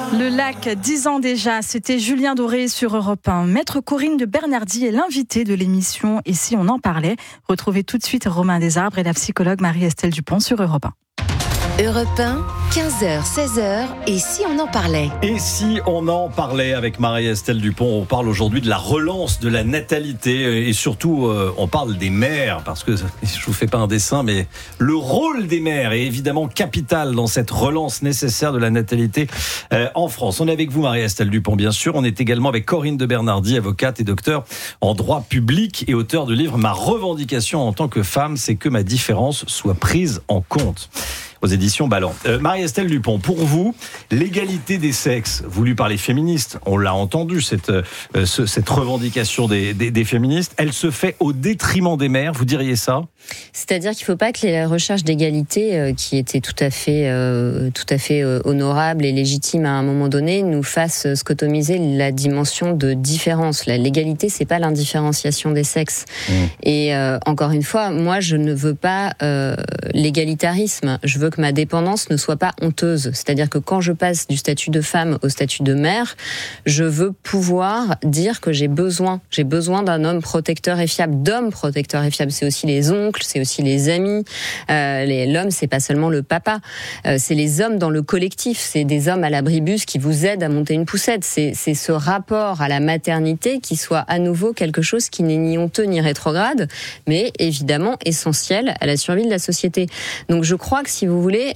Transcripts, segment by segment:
Le lac, 10 ans déjà, c'était Julien Doré sur Europe 1. Maître Corinne de Bernardi est l'invitée de l'émission Et si on en parlait. Retrouvez tout de suite Romain Desarbres et la psychologue Marie-Estelle Dupont sur Europe 1. Europe 1, 15h, 16h, et si on en parlait ? Et si on en parlait avec Marie-Estelle Dupont, on parle aujourd'hui de la relance de la natalité et surtout on parle des mères parce que je vous fais pas un dessin mais le rôle des mères est évidemment capital dans cette relance nécessaire de la natalité en France. On est avec vous Marie-Estelle Dupont bien sûr, on est également avec Corinne de Bernardi, avocate et docteur en droit public et auteur du livre Ma revendication en tant que femme, c'est que ma différence soit prise en compte. Aux éditions Ballant. Marie-Estelle Dupont, pour vous, l'égalité des sexes, voulue par les féministes, on l'a entendu, cette revendication des féministes, elle se fait au détriment des mères, vous diriez ça ? C'est-à-dire qu'il ne faut pas que les recherches d'égalité, qui étaient tout à fait honorables et légitimes à un moment donné, nous fassent scotomiser la dimension de différence. L'égalité, c'est pas l'indifférenciation des sexes. Et encore une fois, moi, je ne veux pas l'égalitarisme. Je veux que ma dépendance ne soit pas honteuse. C'est-à-dire que quand je passe du statut de femme au statut de mère, je veux pouvoir dire que j'ai besoin d'un homme protecteur et fiable, d'hommes protecteurs et fiables. C'est aussi les oncles, c'est aussi les amis. L'homme, c'est pas seulement le papa. C'est les hommes dans le collectif. C'est des hommes à l'abribus qui vous aident à monter une poussette. C'est ce rapport à la maternité qui soit à nouveau quelque chose qui n'est ni honteux ni rétrograde, mais évidemment essentiel à la survie de la société. Donc je crois que si vous voulez,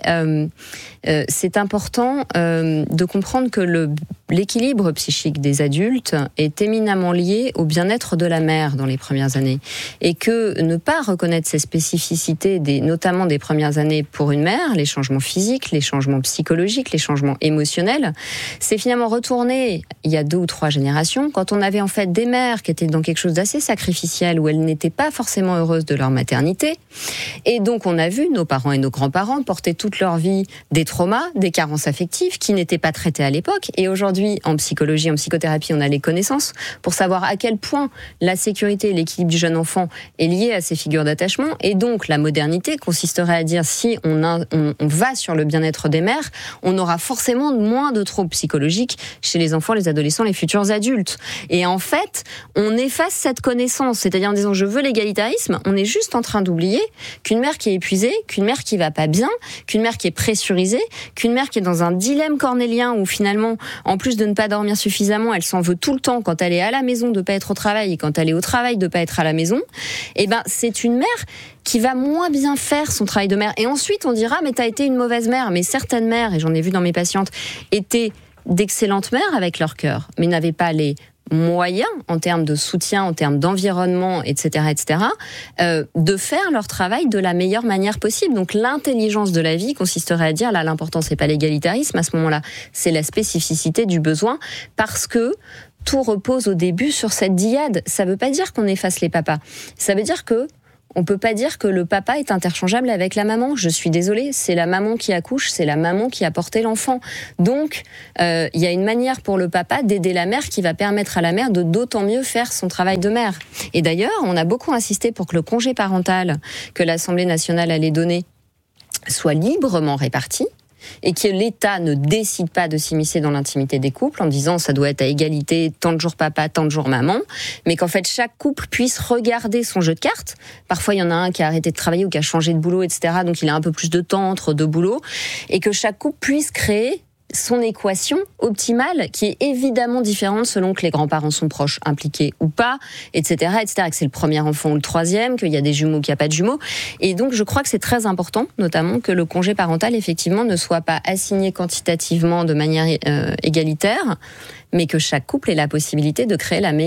c'est important de comprendre que l'équilibre psychique des adultes est éminemment lié au bien-être de la mère dans les premières années. Et que ne pas reconnaître ces spécificités, notamment des premières années pour une mère, les changements physiques, les changements psychologiques, les changements émotionnels, c'est finalement retourner il y a 2 ou 3 générations, quand on avait en fait des mères qui étaient dans quelque chose d'assez sacrificiel, où elles n'étaient pas forcément heureuses de leur maternité. Et donc on a vu nos parents et nos grands-parents porter toute leur vie des traumas, des carences affectives qui n'étaient pas traitées à l'époque. Et aujourd'hui, en psychologie, en psychothérapie, on a les connaissances pour savoir à quel point la sécurité et l'équilibre du jeune enfant est lié à ces figures d'attachement. Et donc, la modernité consisterait à dire si on va sur le bien-être des mères, on aura forcément moins de troubles psychologiques chez les enfants, les adolescents, les futurs adultes. Et en fait, on efface cette connaissance. C'est-à-dire en disant je veux l'égalitarisme, on est juste en train d'oublier qu'une mère qui est épuisée, qu'une mère qui va pas bien, qu'une mère qui est pressurisée, qu'une mère qui est dans un dilemme cornélien où finalement, en plus de ne pas dormir suffisamment, elle s'en veut tout le temps quand elle est à la maison de pas être au travail et quand elle est au travail de pas être à la maison, eh ben, c'est une mère qui va moins bien faire son travail de mère. Et ensuite, on dira, mais t'as été une mauvaise mère. Mais certaines mères, et j'en ai vu dans mes patientes, étaient d'excellentes mères avec leur cœur, mais n'avaient pas les moyens, en termes de soutien, en termes d'environnement, etc., de faire leur travail de la meilleure manière possible. Donc l'intelligence de la vie consisterait à dire, là l'important c'est pas l'égalitarisme à ce moment-là, c'est la spécificité du besoin, parce que tout repose au début sur cette dyade. Ça veut pas dire qu'on efface les papas, ça veut dire que on peut pas dire que le papa est interchangeable avec la maman. Je suis désolée, c'est la maman qui accouche, c'est la maman qui a porté l'enfant. Donc, il y a une manière pour le papa d'aider la mère qui va permettre à la mère de d'autant mieux faire son travail de mère. Et d'ailleurs, on a beaucoup insisté pour que le congé parental que l'Assemblée nationale allait donner soit librement réparti, et que l'État ne décide pas de s'immiscer dans l'intimité des couples en disant ça doit être à égalité, tant de jours papa, tant de jours maman, mais qu'en fait chaque couple puisse regarder son jeu de cartes. Parfois il y en a un qui a arrêté de travailler ou qui a changé de boulot, etc. Donc il a un peu plus de temps entre 2 boulots, et que chaque couple puisse créer son équation optimale, qui est évidemment différente selon que les grands-parents sont proches, impliqués ou pas, etc., que c'est le premier enfant ou le 3e, qu'il y a des jumeaux, qu'il n'y a pas de jumeaux. Et donc, je crois que c'est très important, notamment, que le congé parental, effectivement, ne soit pas assigné quantitativement de manière égalitaire, mais que chaque couple ait la possibilité de créer le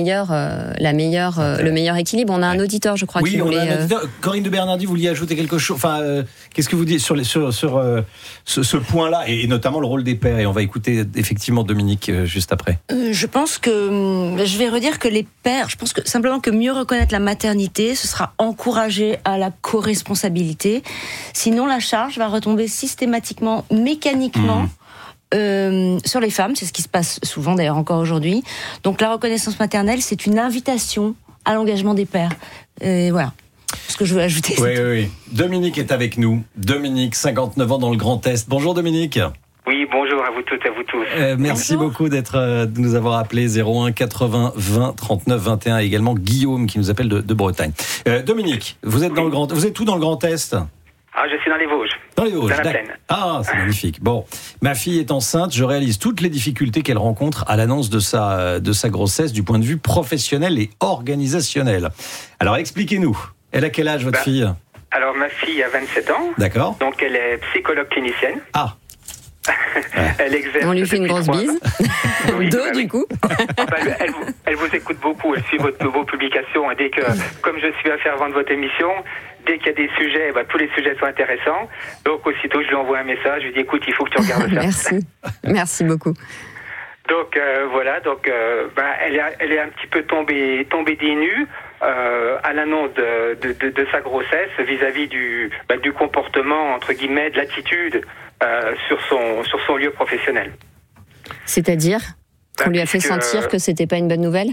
meilleur équilibre. On a un auditeur, je crois, qui voulait... Oui, on a un auditeur. Corinne de Bernardi, vous vouliez ajouter quelque chose. Qu'est-ce que vous dites sur ce point-là, et notamment le rôle des pères? Et on va écouter effectivement Dominique juste après. Je pense que je vais redire que les pères, je pense que simplement que mieux reconnaître la maternité, ce sera encourager à la co-responsabilité. Sinon, la charge va retomber systématiquement, mécaniquement. Sur les femmes, c'est ce qui se passe souvent d'ailleurs encore aujourd'hui. Donc la reconnaissance maternelle, c'est une invitation à l'engagement des pères. Et voilà ce que je veux ajouter. Oui. Dominique est avec nous. Dominique, 59 ans dans le Grand Est. Bonjour Dominique. Oui, bonjour à vous toutes et à vous tous. Merci beaucoup de nous avoir appelés 01 80 20 39 21 et également Guillaume qui nous appelle de Bretagne. Dominique, vous êtes vous êtes où dans le Grand Est? Je suis dans les Vosges. Dans les Vosges, dans la plaine. Ah, c'est magnifique. Bon, ma fille est enceinte, je réalise toutes les difficultés qu'elle rencontre à l'annonce de sa grossesse du point de vue professionnel et organisationnel. Alors expliquez-nous, elle a quel âge votre fille? Alors ma fille a 27 ans. D'accord. Donc elle est psychologue clinicienne. Ah. Elle exerce. On lui fait une grosse bise. Oui, Deux, du coup. Elle vous écoute beaucoup, elle suit vos publications. Et dès que, comme je suis un fervent de votre émission, dès qu'il y a des sujets, tous les sujets sont intéressants. Donc aussitôt, je lui envoie un message, je lui dis écoute, il faut que tu regardes ça. Merci beaucoup. Donc voilà, elle est un petit peu tombée des nues à l'annonce de sa grossesse vis-à-vis du comportement entre guillemets de l'attitude sur son lieu professionnel. C'est-à-dire qu'on lui a fait sentir que c'était pas une bonne nouvelle.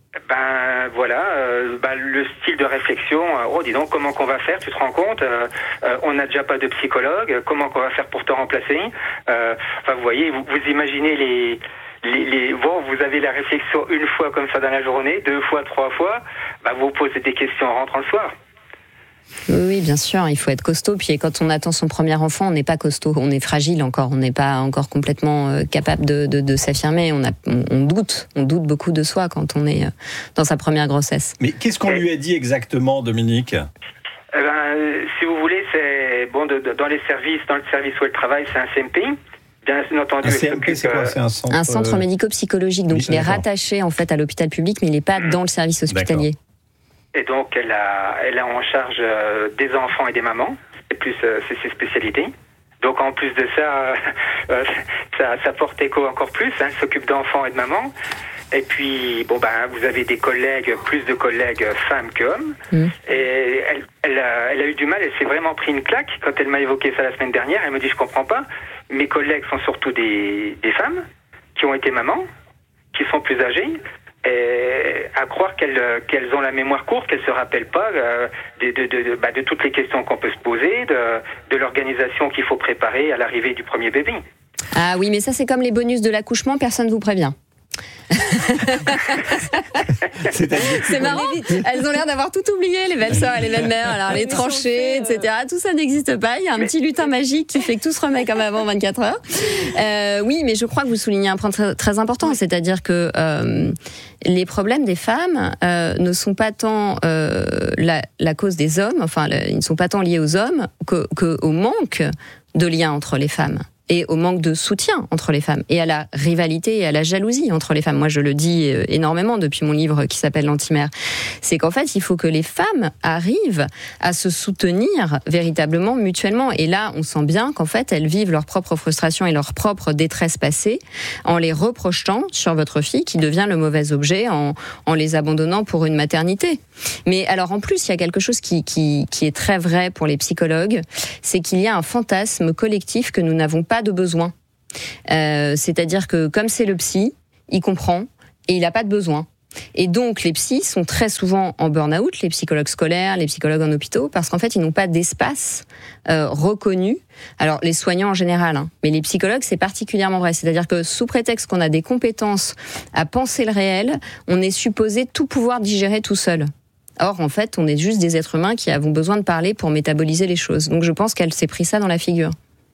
Le style de réflexion. Dis donc, comment qu'on va faire? Tu te rends compte? On n'a déjà pas de psychologue. Comment qu'on va faire pour te remplacer? Vous voyez, vous imaginez vous avez la réflexion une fois comme ça dans la journée, 2 fois, 3 fois. Vous posez des questions en rentrant le soir. Oui, bien sûr, il faut être costaud. Puis quand on attend son premier enfant, on n'est pas costaud, on est fragile encore, on n'est pas encore complètement capable de s'affirmer. On doute beaucoup de soi quand on est dans sa première grossesse. Mais qu'est-ce qu'on lui a dit exactement, Dominique? Si vous voulez, c'est dans le service où elle travaille, c'est un CMP. Bien entendu, un CMP, c'est quoi? C'est un centre médico-psychologique. Donc il est rattaché en fait à l'hôpital public, mais il n'est pas dans le service hospitalier. D'accord. Et donc, elle a en charge des enfants et des mamans. C'est ses spécialités. Donc, en plus de ça, ça porte écho encore plus. Elle s'occupe d'enfants et de mamans. Et puis, vous avez plus de collègues femmes qu'hommes. Et elle a eu du mal. Elle s'est vraiment pris une claque quand elle m'a évoqué ça la semaine dernière. Elle me dit, je comprends pas. Mes collègues sont surtout des femmes qui ont été mamans, qui sont plus âgées. Et à croire qu'elles ont la mémoire courte, qu'elles se rappellent pas de toutes les questions qu'on peut se poser, de l'organisation qu'il faut préparer à l'arrivée du premier bébé. Ah oui, mais ça c'est comme les bonus de l'accouchement, personne vous prévient. C'est marrant, elles ont l'air d'avoir tout oublié, les belles-sœurs et les belles-mères. Alors les tranchées, etc., tout ça n'existe pas. Il y a un petit lutin magique qui fait que tout se remet comme avant 24 heures. Oui, mais je crois que vous soulignez un point très, très important, c'est-à-dire que les problèmes des femmes ne sont pas tant la cause des hommes, ils ne sont pas tant liés aux hommes qu'au manque de lien entre les femmes. Et au manque de soutien entre les femmes, et à la rivalité et à la jalousie entre les femmes. Moi, je le dis énormément depuis mon livre qui s'appelle L'Antimère. C'est qu'en fait, il faut que les femmes arrivent à se soutenir véritablement, mutuellement. Et là, on sent bien qu'en fait, elles vivent leur propre frustration et leur propre détresse passée en les reprochant sur votre fille qui devient le mauvais objet en les abandonnant pour une maternité. Mais alors, en plus, il y a quelque chose qui est très vrai pour les psychologues, c'est qu'il y a un fantasme collectif que nous n'avons pas de besoin. C'est-à-dire que comme c'est le psy, il comprend et il n'a pas de besoin. Et donc les psys sont très souvent en burn-out, les psychologues scolaires, les psychologues en hôpitaux, parce qu'en fait ils n'ont pas d'espace reconnu. Alors les soignants en général, mais les psychologues c'est particulièrement vrai. C'est-à-dire que sous prétexte qu'on a des compétences à penser le réel, on est supposé tout pouvoir digérer tout seul. Or, en fait, on est juste des êtres humains qui avons besoin de parler pour métaboliser les choses. Donc je pense qu'elle s'est pris ça dans la figure.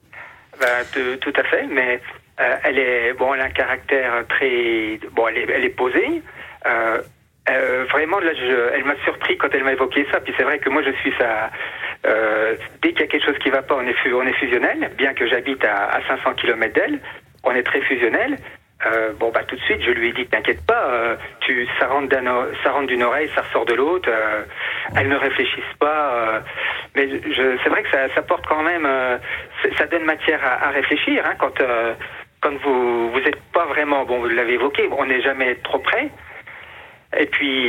Tout à fait, mais elle a un caractère très... elle est posée. Vraiment, là, elle m'a surpris quand elle m'a évoqué ça. Puis c'est vrai que moi, je suis ça... dès qu'il y a quelque chose qui ne va pas, on est fusionnel. Bien que j'habite à 500 km d'elle, on est très fusionnel. Tout de suite, je lui ai dit, t'inquiète pas, ça rentre d'une oreille, ça ressort de l'autre. Elles ne réfléchissent pas. Mais c'est vrai que ça porte quand même, ça donne matière à réfléchir. Quand vous êtes pas vraiment, vous l'avez évoqué, on n'est jamais trop près. Et puis,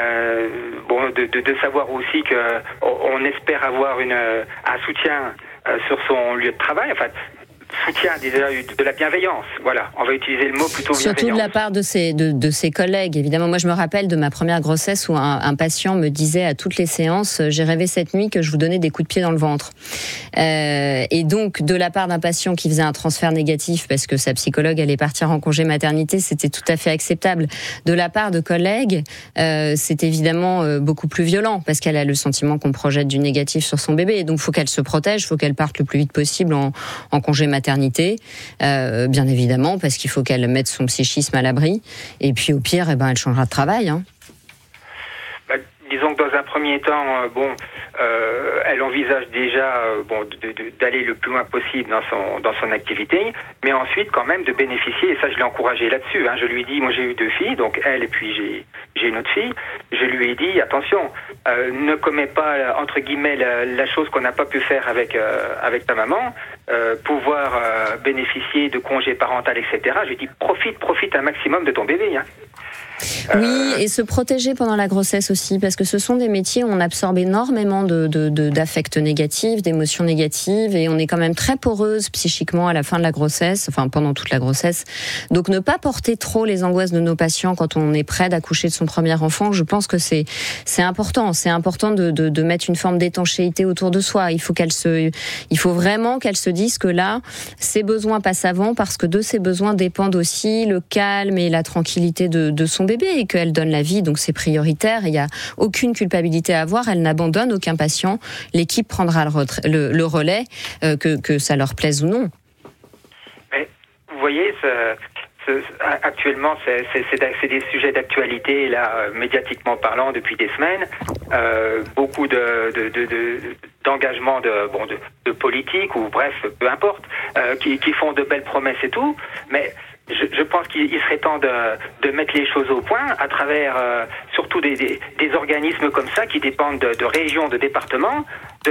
de savoir aussi que on espère avoir un soutien sur son lieu de travail. Enfin, soutien, déjà de la bienveillance. Voilà, on va utiliser le mot plutôt bienveillance. Surtout de la part de ses collègues. Évidemment, moi je me rappelle de ma première grossesse où un patient me disait à toutes les séances « J'ai rêvé cette nuit que je vous donnais des coups de pied dans le ventre ». Et donc, de la part d'un patient qui faisait un transfert négatif parce que sa psychologue allait partir en congé maternité, c'était tout à fait acceptable. De la part de collègues, c'est évidemment beaucoup plus violent parce qu'elle a le sentiment qu'on projette du négatif sur son bébé. Et donc, il faut qu'elle se protège, il faut qu'elle parte le plus vite possible en congé maternité, bien évidemment, parce qu'il faut qu'elle mette son psychisme à l'abri. Et puis, au pire, elle changera de travail. Hein. Disons que dans un premier temps, elle envisage déjà d'aller le plus loin possible dans son activité, mais ensuite quand même de bénéficier, et ça je l'ai encouragé là-dessus. Je lui ai dit, moi j'ai eu 2 filles, donc elle et puis j'ai une autre fille. Je lui ai dit, attention, ne commets pas entre guillemets la chose qu'on n'a pas pu faire avec ta maman, pouvoir bénéficier de congés parental, etc. Je lui ai dit, profite un maximum de ton bébé. Oui, et se protéger pendant la grossesse aussi, parce que ce sont des métiers où on absorbe énormément d'affects négatifs, d'émotions négatives, et on est quand même très poreuse psychiquement à la fin de la grossesse, enfin pendant toute la grossesse. Donc ne pas porter trop les angoisses de nos patients quand on est près d'accoucher de son premier enfant, je pense que c'est important. C'est important de mettre une forme d'étanchéité autour de soi. Il faut vraiment qu'elle se dise que là, ses besoins passent avant, parce que de ses besoins dépendent aussi le calme et la tranquillité de son bébé, et qu'elle donne la vie, donc c'est prioritaire. Il n'y a aucune culpabilité à avoir, elle n'abandonne aucun patient. L'équipe prendra le relais, que ça leur plaise ou non. Mais vous voyez, actuellement, c'est des sujets d'actualité, là, médiatiquement parlant, depuis des semaines. Beaucoup d'engagement de politique, ou bref, peu importe, qui font de belles promesses et tout, mais je pense qu'il serait temps de mettre les choses au point à travers surtout des organismes comme ça qui dépendent de régions, de départements, de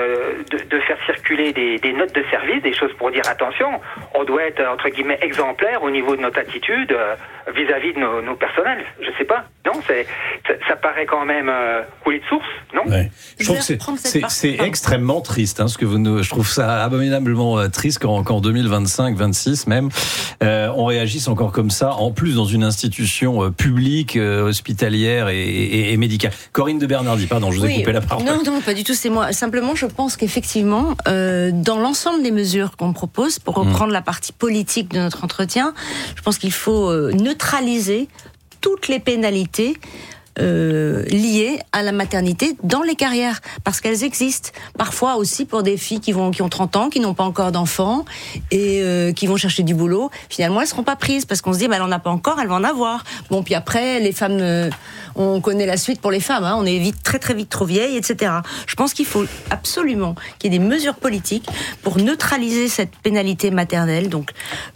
faire circuler des notes de service, des choses pour dire attention, on doit être entre guillemets exemplaire au niveau de notre attitude vis-à-vis de nos personnels. Je sais pas, non, ça paraît quand même couler de source, non? Ouais. Je trouve que c'est extrêmement triste, ce que je trouve ça abominablement triste qu'en 2025, 26 même, on réagisse encore comme ça, en plus dans une institution publique, hospitalière et médicale. Corinne de Bernardi, pardon, je vous ai coupé la parole. Non, pas du tout, c'est moi. Simplement, je pense qu'effectivement, dans l'ensemble des mesures qu'on propose, pour reprendre la partie politique de notre entretien, je pense qu'il faut neutraliser toutes les pénalités liées à la maternité dans les carrières, parce qu'elles existent. Parfois aussi pour des filles qui ont 30 ans, qui n'ont pas encore d'enfants et qui vont chercher du boulot. Finalement, elles seront pas prises parce qu'on se dit, elle en a pas encore, elle va en avoir. Bon, puis après, les femmes, on connaît la suite pour les femmes. On est vite, très très vite trop vieilles, etc. Je pense qu'il faut absolument qu'il y ait des mesures politiques pour neutraliser cette pénalité maternelle. Donc,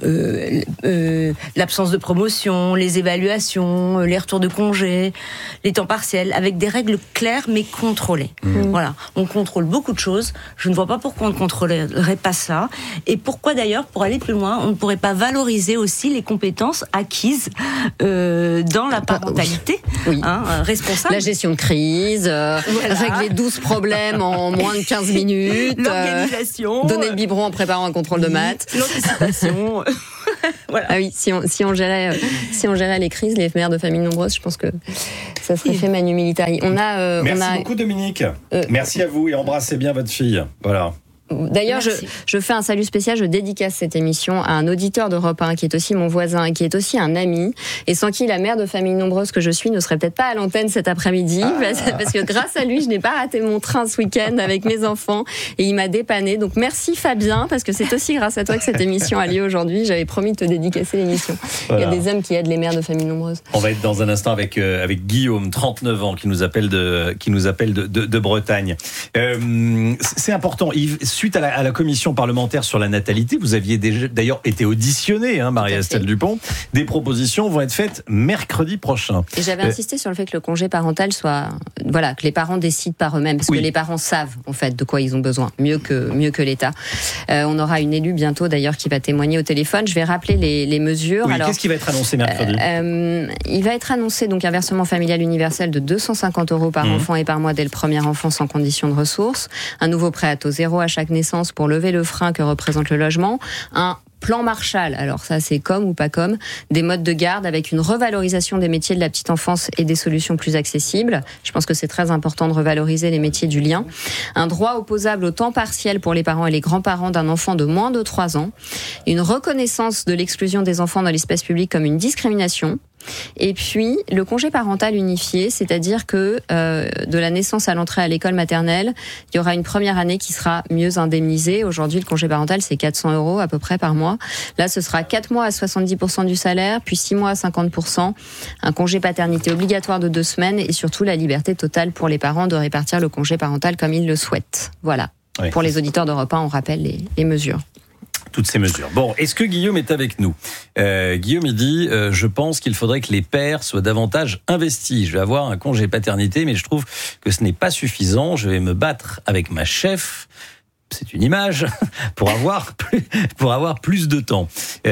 l'absence de promotion, les évaluations, les retours de congés, les temps partiels, avec des règles claires mais contrôlées. Voilà, on contrôle beaucoup de choses. Je ne vois pas pourquoi on ne contrôlerait pas ça. Et pourquoi d'ailleurs, pour aller plus loin, on ne pourrait pas valoriser aussi les compétences acquises dans la parentalité, responsable. La gestion de crise, régler 12 problèmes en moins de 15 minutes, l'organisation, donner le biberon en préparant un contrôle de maths, l'anticipation. Voilà. Ah oui, si on gérait les crises, les mères de familles nombreuses, je pense que ça serait fait manu militari. Merci beaucoup Dominique. Merci à vous et embrassez bien votre fille. Voilà. D'ailleurs, je fais un salut spécial, je dédicace cette émission à un auditeur d'Europe 1 qui est aussi mon voisin et qui est aussi un ami, et sans qui la mère de famille nombreuse que je suis ne serait peut-être pas à l'antenne cet après-midi, parce que grâce à lui, je n'ai pas raté mon train ce week-end avec mes enfants, et il m'a dépanné. Donc merci Fabien, parce que c'est aussi grâce à toi que cette émission a lieu aujourd'hui. J'avais promis de te dédicacer l'émission. Voilà. Il y a des hommes qui aident les mères de famille nombreuses. On va être dans un instant avec Guillaume, 39 ans, qui nous appelle de Bretagne. C'est important, Yves. Suite à la commission parlementaire sur la natalité, vous aviez d'ailleurs été auditionné, Marie-Estelle Dupont. Des propositions vont être faites mercredi prochain. Et j'avais insisté sur le fait que le congé parental soit, que les parents décident par eux-mêmes, parce que les parents savent en fait de quoi ils ont besoin, mieux que l'État. On aura une élue bientôt d'ailleurs qui va témoigner au téléphone. Je vais rappeler les mesures. Oui, qu'est-ce qui va être annoncé mercredi ? Il va être annoncé donc un versement familial universel de 250 € par enfant et par mois dès le premier enfant sans condition de ressources, un nouveau prêt à taux zéro à chaque chaque naissance pour lever le frein que représente le logement, un plan Marshall, alors ça c'est comme ou pas comme, des modes de garde avec une revalorisation des métiers de la petite enfance et des solutions plus accessibles. Je pense que c'est très important de revaloriser les métiers du lien. Un droit opposable au temps partiel pour les parents et les grands-parents d'un enfant de moins de 3 ans. Une reconnaissance de l'exclusion des enfants dans l'espace public comme une discrimination. Et puis, le congé parental unifié, c'est-à-dire que de la naissance à l'entrée à l'école maternelle, il y aura une première année qui sera mieux indemnisée. Aujourd'hui, le congé parental, c'est 400 € à peu près par mois. Là, ce sera 4 mois à 70% du salaire, puis 6 mois à 50%, un congé paternité obligatoire de 2 semaines et surtout la liberté totale pour les parents de répartir le congé parental comme ils le souhaitent. Voilà. Oui. Pour les auditeurs d'Europe 1, on rappelle les mesures. Toutes ces mesures. Bon, est-ce que Guillaume est avec nous ? Guillaume, il dit, je pense qu'il faudrait que les pères soient davantage investis. Je vais avoir un congé paternité, mais je trouve que ce n'est pas suffisant. Je vais me battre avec ma chef, c'est une image, pour avoir plus de temps.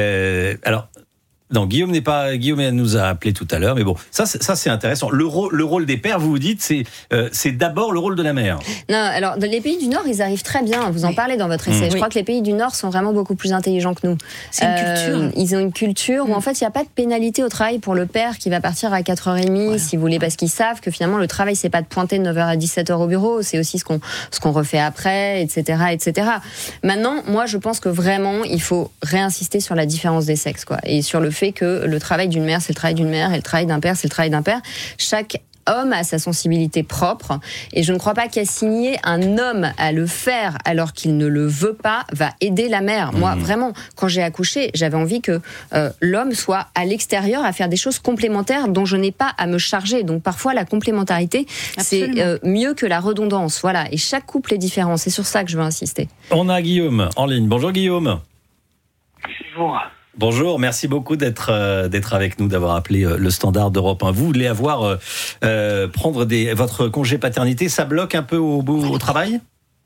Alors, non, Guillaume nous a appelé tout à l'heure, mais bon, ça c'est intéressant. Le rôle des pères, vous vous dites, c'est d'abord le rôle de la mère. Non, alors dans les pays du Nord, ils arrivent très bien. Vous en parlez dans votre essai. Je crois que les pays du Nord sont vraiment beaucoup plus intelligents que nous. C'est une culture. Ils ont une culture où en fait il n'y a pas de pénalité au travail pour le père qui va partir à 4h30 si vous voulez, parce qu'ils savent que finalement le travail c'est pas de pointer de 9h à 17h au bureau, c'est aussi ce qu'on refait après, etc., etc. Maintenant, moi je pense que vraiment il faut réinsister sur la différence des sexes, quoi, et sur le fait que le travail d'une mère, c'est le travail d'une mère, et le travail d'un père, c'est le travail d'un père. Chaque homme a sa sensibilité propre, et je ne crois pas qu'assigner un homme à le faire alors qu'il ne le veut pas va aider la mère. Moi, vraiment, quand j'ai accouché, j'avais envie que l'homme soit à l'extérieur à faire des choses complémentaires dont je n'ai pas à me charger. Donc parfois, la complémentarité, c'est mieux que la redondance. Voilà. Et chaque couple est différent. C'est sur ça que je veux insister. On a Guillaume en ligne. Bonjour Guillaume. Bonjour. Bonjour, merci beaucoup d'être avec nous, d'avoir appelé le standard d'Europe 1. Vous voulez prendre votre congé paternité, ça bloque un peu au travail ?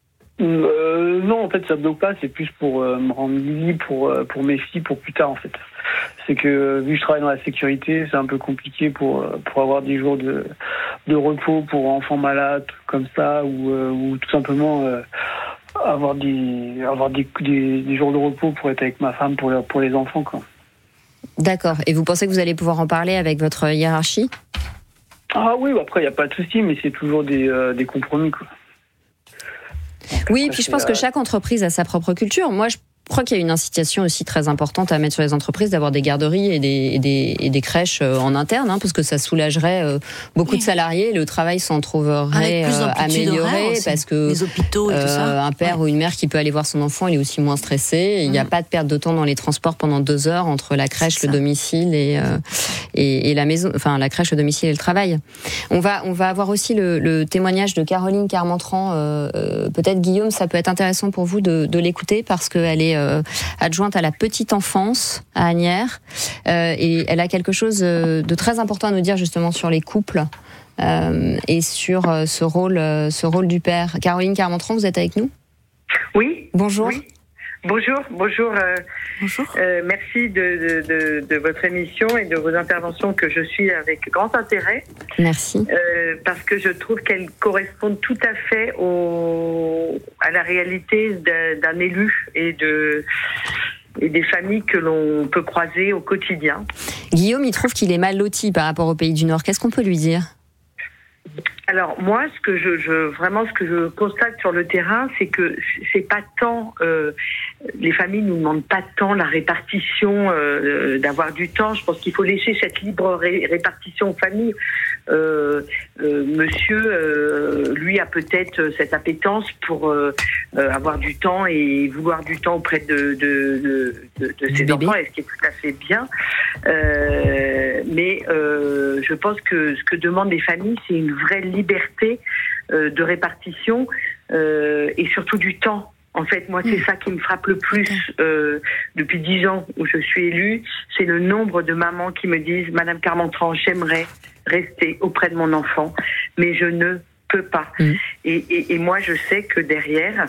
Non, en fait, ça bloque pas. C'est plus pour me rendre libre pour mes filles, pour plus tard, en fait. C'est que vu que je travaille dans la sécurité, c'est un peu compliqué pour avoir des jours de repos pour enfants malades, comme ça, ou tout simplement avoir des jours de repos pour être avec ma femme pour les enfants, quoi. D'accord. Et vous pensez que vous allez pouvoir en parler avec votre hiérarchie ? Ah oui, après il y a pas de souci, mais c'est toujours des compromis, quoi. Oui, puis je pense que chaque entreprise a sa propre culture. Moi, je crois qu'il y a une incitation aussi très importante à mettre sur les entreprises d'avoir des garderies et des crèches en interne, parce que ça soulagerait beaucoup de salariés. Le travail s'en trouverait amélioré parce que les hôpitaux et tout ça. Un père ou une mère qui peut aller voir son enfant, il est aussi moins stressé. Il n'y a pas de perte de temps dans les transports pendant 2 heures entre la crèche, le domicile et la maison, enfin la crèche, le domicile et le travail. On va avoir aussi le témoignage de Caroline Carmentran. Peut-être Guillaume, ça peut être intéressant pour vous de l'écouter parce qu'elle est adjointe à la petite enfance à Asnières, et elle a quelque chose de très important à nous dire justement sur les couples et sur ce rôle du père. Caroline Carmentran, vous êtes avec nous ? Oui. Bonjour. Oui. Bonjour. Bonjour. Merci de votre émission et de vos interventions que je suis avec grand intérêt. Merci. Parce que je trouve qu'elles correspondent tout à fait à la réalité d'un élu et des familles que l'on peut croiser au quotidien. Guillaume, il trouve qu'il est mal loti par rapport aux pays du Nord. Qu'est-ce qu'on peut lui dire ? Alors moi, ce que je constate sur le terrain, c'est que c'est pas tant les familles nous demandent pas tant la répartition, d'avoir du temps. Je pense qu'il faut laisser cette libre répartition aux familles. Monsieur, lui, a peut-être cette appétence pour avoir du temps et vouloir du temps auprès de ses enfants, et ce qui est tout à fait bien. Mais je pense que ce que demandent les familles, c'est une vraie liberté de répartition et surtout du temps. En fait, moi, c'est ça qui me frappe le plus depuis 10 ans où je suis élue. C'est le nombre de mamans qui me disent « Madame Carmentran, j'aimerais rester auprès de mon enfant, mais je ne peux pas. » Et moi, je sais que derrière,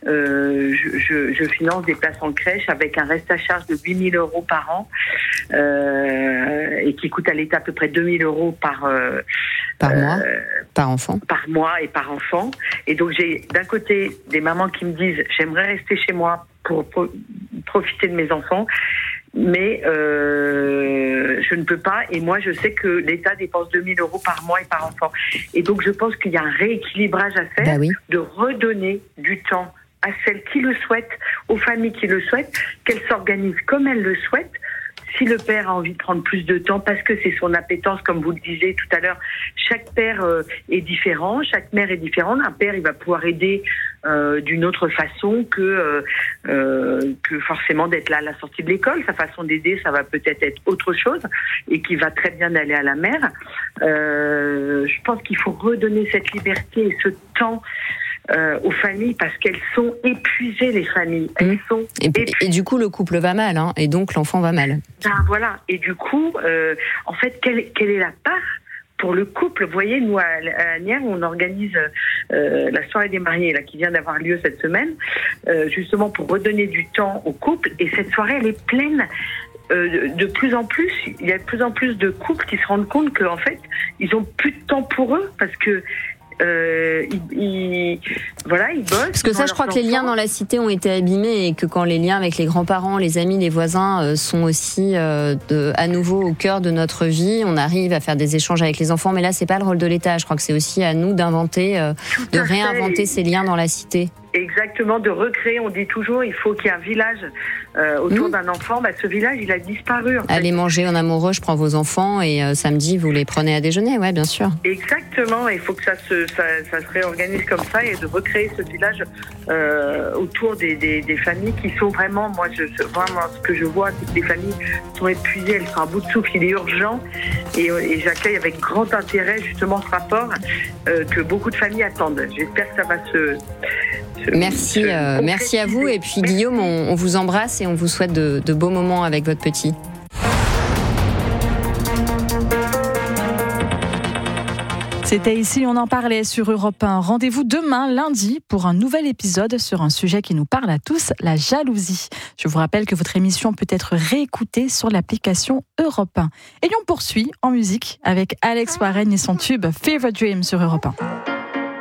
je finance des places en crèche avec un reste à charge de 8 000 € par an et qui coûte à l'État à peu près 2 000 € Par mois, par enfant. Par mois et par enfant. Et donc j'ai d'un côté des mamans qui me disent j'aimerais rester chez moi pour profiter de mes enfants, mais je ne peux pas. Et moi je sais que l'État dépense 2 000 € par mois et par enfant. Et donc je pense qu'il y a un rééquilibrage à faire, de redonner du temps à celles qui le souhaitent, aux familles qui le souhaitent, qu'elles s'organisent comme elles le souhaitent. Si le père a envie de prendre plus de temps parce que c'est son appétence, comme vous le disiez tout à l'heure, chaque père est différent, chaque mère est différente. Un père, il va pouvoir aider d'une autre façon que forcément d'être là à la sortie de l'école. Sa façon d'aider, ça va peut-être être autre chose et qui va très bien aller à la mère. Je pense qu'il faut redonner cette liberté et ce temps aux familles parce qu'elles sont épuisées, les familles. Elles sont et du coup, le couple va mal, hein, et donc l'enfant va mal. Voilà. Et du coup, en fait, quelle est la part pour le couple? Vous voyez, nous, à Asnières, on organise la soirée des mariés là, qui vient d'avoir lieu cette semaine, justement pour redonner du temps au couple. Et cette soirée, elle est pleine. De plus en plus, il y a de plus en plus de couples qui se rendent compte qu'en fait, ils ont plus de temps pour eux parce que ils bossent. Parce que ça, je crois que les liens dans la cité ont été abîmés et que quand les liens avec les grands-parents, les amis, les voisins sont aussi à nouveau au cœur de notre vie, on arrive à faire des échanges avec les enfants. Mais là, c'est pas le rôle de l'État. Je crois que c'est aussi à nous d'inventer, de réinventer ces liens dans la cité. Exactement, de recréer. On dit toujours, il faut qu'il y ait un village autour d'un enfant. Ce village, il a disparu. Allez manger en amoureux, je prends vos enfants et samedi, vous les prenez à déjeuner, ouais, bien sûr. Exactement, il faut que ça se réorganise comme ça et de recréer ce village autour des familles qui sont vraiment, vraiment ce que je vois, c'est que les familles sont épuisées, elles sont à bout de souffle, il est urgent et j'accueille avec grand intérêt justement ce rapport que beaucoup de familles attendent. J'espère que ça va Merci à vous. Et puis Guillaume, on vous embrasse et on vous souhaite de beaux moments avec votre petit. C'était Ici, on en parlait sur Europe 1. Rendez-vous demain, lundi, pour un nouvel épisode sur un sujet qui nous parle à tous, la jalousie. Je vous rappelle que votre émission peut être réécoutée sur l'application Europe 1. Et on poursuit en musique avec Alex Warren et son tube Fever Dream sur Europe 1.